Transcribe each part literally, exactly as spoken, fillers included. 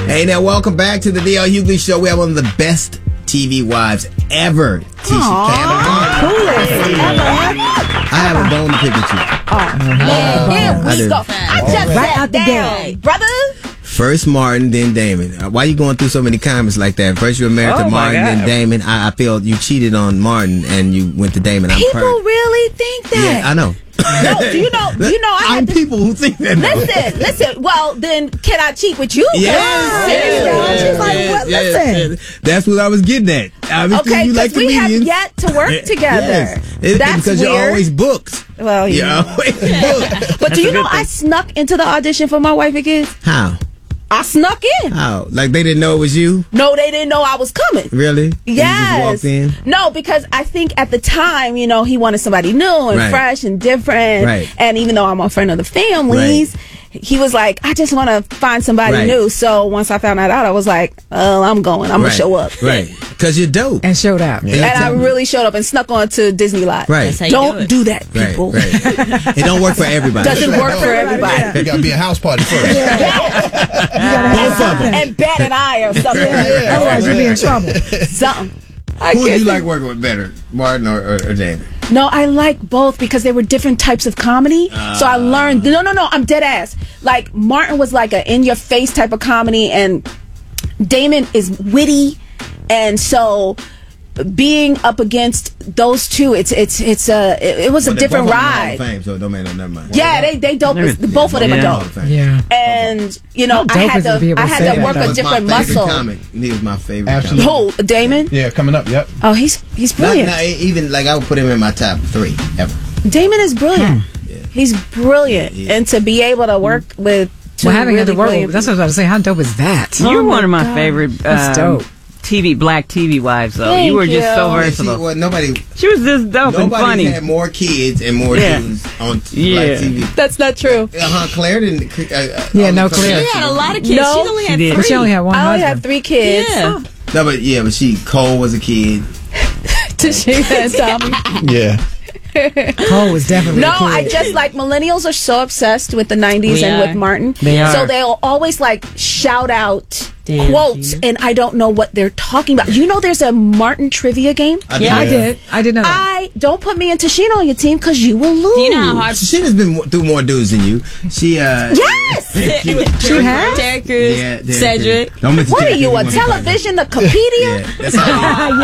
Hey, now welcome back to the D L Hughley Show. We have one of the best T V wives ever. Tisha Campbell. I have a bone to pick with you. Oh, here we go. I just right sat out the down, gate. brother. First Martin, then Damon. Uh, Why you going through so many comments like that? First you were married Oh, to my Martin, God. then Damon. I, I feel you cheated on Martin and you went to Damon. I'm People per- really think that. Yeah, I know. No, do you know? Do you know? I I'm had to, people who think that. now. listen, listen. Well, then can I cheat with you? Yes, Seriously. She's like, what? Listen. That's what I was getting at. Obviously, Okay, you like because we have comedians. yet to work together. Yes. It's That's because weird. you're always booked. Well, You're yeah. always booked. But do you a know good I thing. snuck into the audition for My Wife and Kids? How? I snuck in. How? Like they didn't know it was you? No, they didn't know I was coming. Really? You Yes. just walked in? No, because I think at the time, you know, he wanted somebody new and Right. fresh and different. Right. And even though I'm a friend of the family's, he was like, I just want to find somebody Right. new. So once I found that out, I was like, oh, I'm going. I'm going Right. to show up. Right. Because you're dope. And showed out. And I really showed up and snuck onto Disney Lot. Right. That's how you Don't do do, it. that, Right, people. right. It don't work for everybody. Doesn't work for everybody. You gotta be a house party first. Both of them. And bat an eye or something. Otherwise, you'd be in trouble. Something. I Who do guess you it- like working with better, Martin or, or, or David? No, I like both because they were different types of comedy. so I learned. No, no, no. I'm dead ass. Like Martin was like a in your face type of comedy, and Damon is witty, and so being up against those two, it's it's it's a it, it was Well, a they're different both in the Hall of ride. Fame, so it don't matter. Never mind. Yeah, they they dope. as- both of them Yeah. are Hall dope. of Fame. Yeah. And you know, How I dope had is it to be to able I to had say to that, work though? a That was different my favorite muscle. comic. He was my favorite. Absolutely. comic. Who? Damon? Yeah, coming up. Yep. Oh, he's he's Not, brilliant. not, even like I would put him in my top three ever. Damon is brilliant. He's brilliant, Yeah. and to be able to work with. two Well, having had really to work brilliant with, that's what I was about to say. How dope is that? You're Oh my one of my God. favorite That's um, dope. T V black T V wives, though. Thank you were just so you. Yeah, see, versatile. well, nobody, She was just dope and nobody funny. had more kids and more Yeah. dudes on t- Yeah. black T V. That's not true. Uh-huh, Claire didn't. Uh, uh, Yeah, only no, couple- Claire. She had a lot of kids. No, she only she had did. three. But she only had one I only husband. have three kids. Yeah. No, but yeah, but she Cole was a kid. Tashina and Tommy. Yeah. Cole was definitely No, a kid. I just like millennials are so obsessed with the nineties We and are. with Martin. They are. So they'll always like shout out Damn, quotes, Gina. and I don't know what they're talking about. You know, there's a Martin trivia game. I Yeah. I did. I did know that. I don't put me and Tashina on your team because you will lose. Do you know how hard She has been mo- through more dudes than you. She, uh. Yes. she, She had? Derek Cruz, yeah, yeah, Cedric. yeah. Don't mention What are Cedric, you, he a won't be funny. television, a Wikipedia? Yeah, that's all.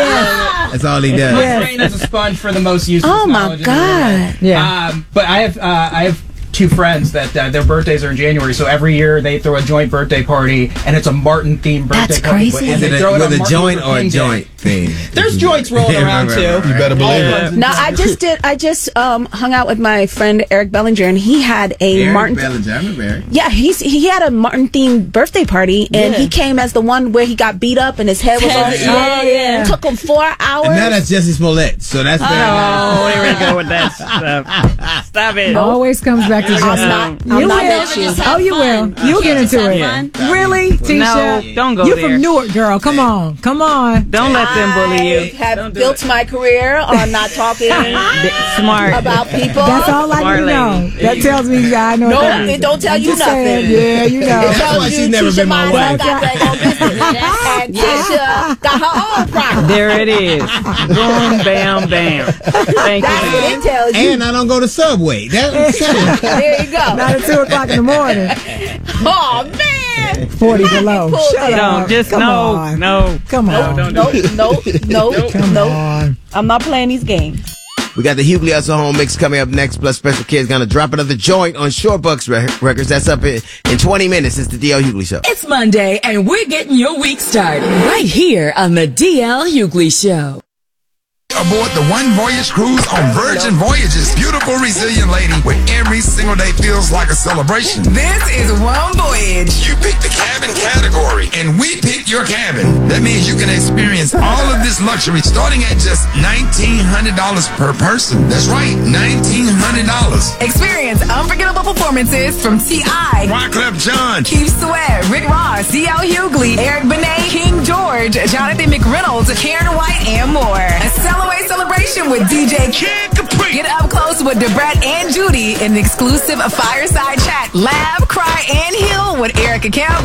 He, that's all he does. My brain is a sponge for the most useless Oh my knowledge in the world. God. Yeah. Um, but I have uh, I have two friends that uh, their birthdays are in January, so every year they throw a joint birthday party, and it's a Martin themed birthday That's party. crazy. Is And it they a, throw it on with a Martin joint Luther or a King Day. joint thing? There's joints rolling Yeah, around right, too. right, right. You better believe it. No, I just did. I just um, hung out with my friend Eric Bellinger, and he had a Eric Martin. Bellinger, I remember Eric. Yeah, he's he had a Martin themed birthday party, and Yeah. he came as the one where he got beat up and his head was all Yeah, swollen. yeah. It took him four hours. And now that's Jesse Smollett, so that's better. Oh, here we go with that stuff. Stop it. Always comes back to I'm Justin. not. You I'm not will. with you. Just Oh, have you fun. will. You'll get Just into have it. fun. Really, Tisha? No, don't go You there. from Newark, girl. Come on. Come on. Don't let them bully I you. have Don't do built it. my career on not talking Bi- Smart. about people. That's all I Smart need to know. lady. That tells me I know. No, that. it don't tell I'm you just nothing. saying, yeah, you know. That's Tells why you she's never Tisha been my Miles wife. got that own business. And Tisha got her own problem. There it is. Boom, bam, bam. Thank That's you. what it tells you. And I don't go to Subway. That's There you go. Not at two o'clock in the morning. Oh man. Forty below. pulled Shut it. up. No, just Come no, on. no. Come on. Don't do Nope, it. nope, nope, Come nope. on. I'm not playing these games. We got the Hughley Hustle Home Mix coming up next, plus Special Kid's gonna drop another joint on Shorebucks Re- Records. That's up in, in twenty minutes. It's the D L Hughley Show. It's Monday, and we're getting your week started right here on the D L Hughley Show. Aboard the One Voyage cruise on Virgin Voyages. Beautiful, resilient lady where every single day feels like a celebration. This is One Voyage. You pick the cabin category, and we pick your cabin. That means you can experience all of this luxury starting at just nineteen hundred dollars per person. That's right, nineteen hundred dollars. Experience unforgettable performances from T I, Wyclef Jean, Keith Sweat, Rick Ross, D L Hughley, Eric Benet, King George, Jonathan McReynolds, Karen White, and more. A Cellaway celebration with D J Kid Capri. Get up close with Debrat and Judy in an exclusive fireside chat. Laugh, cry, and heal with Erica Campbell.